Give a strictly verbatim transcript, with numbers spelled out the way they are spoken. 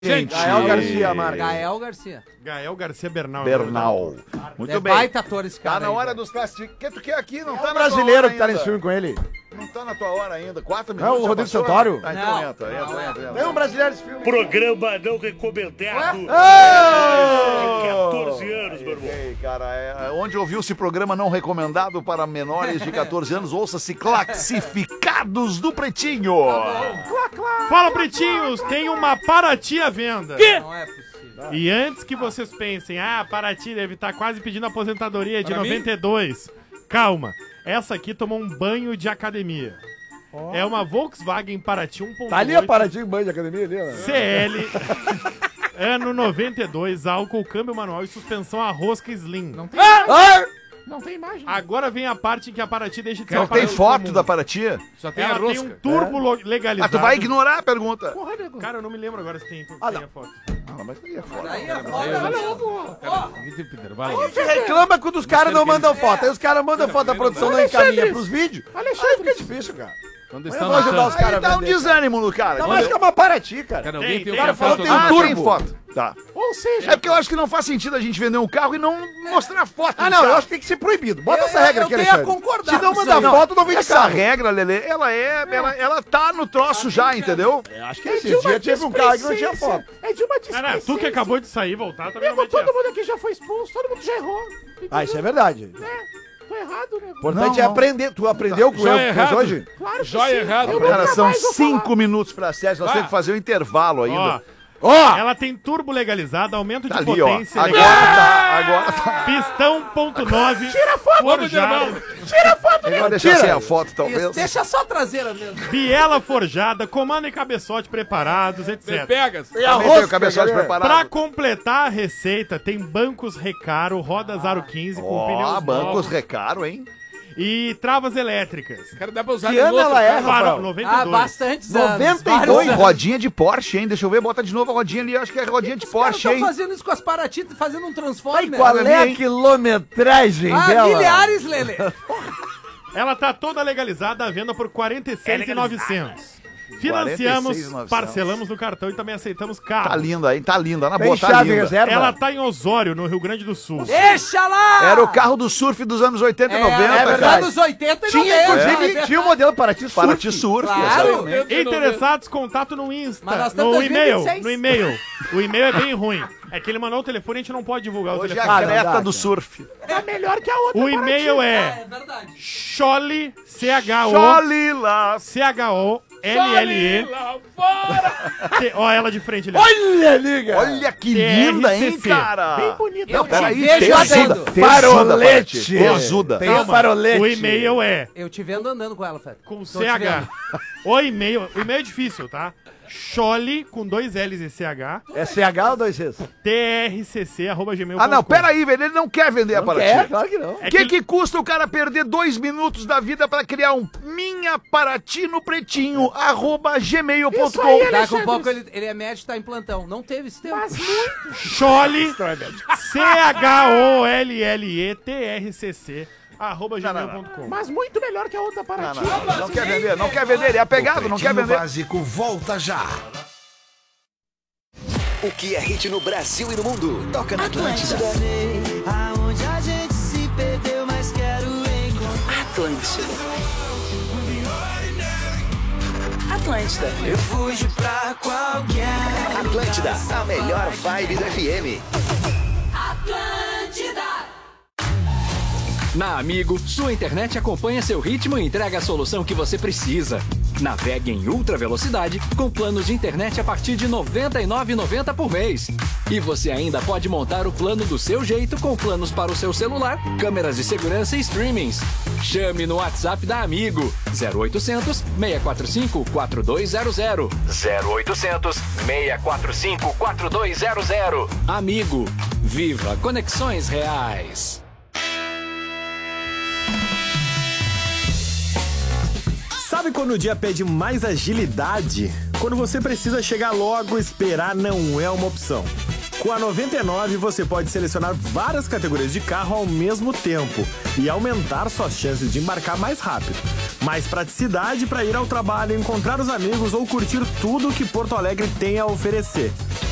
Gente, Gael Garcia, Marcos. Gael Garcia. Gael Garcia Bernal. Bernal. Muito é bem. baita ator esse cara. Tá na aí, hora velho. dos classificados. Que tu quer aqui? Não É tá o na brasileiro tua que tá hora nesse filme ainda. com ele. Não tá na tua hora ainda. Quatro Não, minutos. o já Rodrigo passou? Santoro? Tá, então Não. entra, entra, Não, entra, entra. Tem um brasileiro nesse filme. Programa não recomendado. catorze anos, meu irmão. Ei, cara, é, onde ouviu-se programa não recomendado para menores de catorze anos, ouça-se Classificados do Pretinho. Fala, pretinhos, tem uma Paraty à venda. Não é possível. E antes que vocês pensem, ah, Paraty deve estar quase pedindo aposentadoria de Para noventa e dois. Calma, essa aqui tomou um banho de academia. É uma Volkswagen Paraty um ponto oito. Tá ali a paradinha banho de academia ali, ó. C L, ano noventa e dois, álcool, câmbio manual e suspensão a rosca slim. Não tem, Ah! não tem imagem. Agora vem a parte em que a Paraty deixa de ser Não uma tem parada foto comum. da Paraty? Só tem a Ela tem rosca. um turbo lo- Ah, legalizado. tu vai ignorar a pergunta. Porra, nego. Cara, eu não me lembro agora se tem, Ah, tem não. a foto. Ah, mas aí é foda. Aí é Vai foda, lá, velho. porra. Vai lá. Você reclama quando os caras não mandam foto. Aí os caras mandam foto da produção, não encaminha pros vídeos. Aí fica difícil, cara. Quando Eu está vou ajudar os Aí caras a dá um vender. desânimo no cara. Não, mas que é uma Paraty, cara. Cara, Tem, alguém tem tem. o Cara, falou foto que do- tem um Ah, turbo. tem foto. Tá. Ou seja, É porque eu acho que não faz sentido a gente vender um carro e não mostrar foto. Ah, do não, eu carro. acho que tem que ser proibido. Bota Eu- essa regra eu aqui, tenho a Alexandre. concordar Se não com isso mandar aí. foto, não vem de Essa carro. regra, Lelê, ela é. Ela, ela tá no troço já, entendeu? Eu acho que esses dias tive um carro que não tinha foto. É de uma Cara, displicência. tu que acabou de sair e voltar, também não Nego, vai ter. todo mundo aqui já foi expulso, todo mundo já errou. Ah, isso é verdade. É, tô errado, nego. O importante Não, é não. aprender. Tu aprendeu com o Já erro é que fez errado. hoje? Claro que Joia sim. errado. Eu Cara, nunca são mais vou cinco falar. minutos para sete, nós Vai. temos que fazer um intervalo Ó, ainda. Ó! ela tem turbo legalizado, aumento Tá de ali, ó. potência, Agora legal, tá, agora tá. pistão ponto nove, Tira a foto, forjado, Tira a foto, Agora nego. deixa Tira. sem a foto, talvez. Isso, deixa só a traseira mesmo. biela forjada, comando e cabeçote preparados, Você etcétera. pegas. Tem a Também tem o rosca, cabeçote galera. Pra preparado. completar a receita, tem bancos Recaro, rodas Aro quinze com Ó, pneus bancos novos recaro, hein? e travas elétricas. Cara, dá pra usar Que no ano outro ela é, carro. Para Rafael? noventa e Ah, dois. bastantes anos. noventa e vários dois, anos. Rodinha de Porsche, hein? Deixa eu ver, bota de novo a rodinha ali. Acho que é rodinha de Os caras Porsche, estão hein? fazendo isso com as Paraty, fazendo um transforme. Aí, qual Olha é ali, a hein? quilometragem Ah, dela? milhares, Lelê. Ela tá toda legalizada à venda por quarenta e seis mil e novecentos. Financiamos, quarenta e seis mil e novecentos. parcelamos no cartão e também aceitamos carro. Tá linda, hein? Tá linda. Na Tem boa, tá chave linda. reserva? Ela tá em Osório, no Rio Grande do Sul. Deixa lá! Era o carro do surf dos anos oitenta e É, noventa, é cara. verdade. Anos oitenta e Tinha, noventa. inclusive, É. tinha o modelo Paraty Surf. Paraty Surf. Claro. exatamente. Interessados, contato no Insta, Mas nós estamos no em e-mail, dois mil e vinte e seis. no e-mail. O e-mail é bem ruim. É que ele mandou o telefone e a gente não pode divulgar o Hoje é telefone. a Ah, não creta dá, do cara. surf. É melhor que a outra. O e-mail é É verdade. chole, C H O, Cholila. C H O, L L E, Lá fora. T- ó ela de frente ali. Olha, liga! Olha que T R linda, hein, C C. cara? Bem bonito. Eu te Peraí, vejo tesuda. andando. Tesuda, Farolete! Paraty, tesuda. Tem o farolete. O e-mail é Eu te vendo andando com ela, Fred. com Tô C te H. vendo. O e-mail, o e-mail é difícil, tá? Chole com dois L's e C H, É C H ou dois Cs? T R C C arroba gmail ponto com. Ah, não, peraí, velho. Ele não quer vender a Paraty. É, claro que não. O que, que custa o cara perder dois minutos da vida pra criar um Minha Paraty no Pretinho, arroba gmail ponto Isso com? aí, Daqui a Alexandre. pouco ele, ele é médico, tá em plantão. Não teve esse tempo. Mas muito. Chole, C H O L L E T R C C arroba gmail ponto com. Mas muito melhor que a outra Não, Paraty. não, não, não quer vender, não quer vender. Ele é apegado, não quer vender. Básico volta já. O que é hit no Brasil e no mundo? Toca na Atlântida. Aonde a gente se perdeu, mas quero encontrar. Atlântida. Atlântida. Eu fujo pra qualquer. Atlântida, a melhor vibe do F M. Na Amigo, sua internet acompanha seu ritmo e entrega a solução que você precisa. Navegue em ultra velocidade com planos de internet a partir de noventa e nove reais e noventa centavos por mês. E você ainda pode montar o plano do seu jeito com planos para o seu celular, câmeras de segurança e streamings. Chame no WhatsApp da Amigo zero oitocentos, seis quatro cinco, quatro dois zero zero. zero oitocentos, seis quatro cinco, quatro dois zero zero. Amigo, viva conexões reais. Sabe quando o dia pede mais agilidade? Quando você precisa chegar logo, esperar não é uma opção. Com a noventa e nove você pode selecionar várias categorias de carro ao mesmo tempo e aumentar suas chances de embarcar mais rápido. Mais praticidade para ir ao trabalho, encontrar os amigos ou curtir tudo que Porto Alegre tem a oferecer.